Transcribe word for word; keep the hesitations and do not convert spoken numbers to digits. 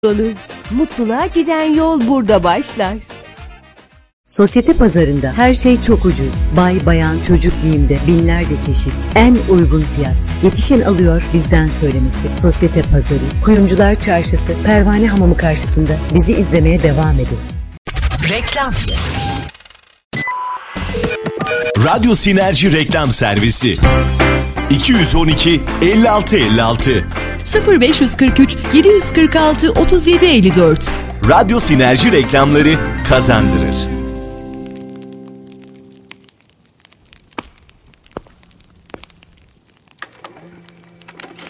yolu. Mutluluğa giden yol burada başlar. Sosyete pazarında her şey çok ucuz. Bay, bayan, çocuk giyimde binlerce çeşit. En uygun fiyat. Yetişen alıyor, bizden söylemesi. Sosyete pazarı, Kuyumcular Çarşısı, Pervane Hamamı karşısında. Bizi izlemeye devam edin. Reklam. Radyo Sinerji Reklam Servisi iki yüz on iki elli altı elli altı sıfır beş kırk üç yedi kırk altı otuz yedi elli dört. Radyo Sinerji reklamları kazandırır.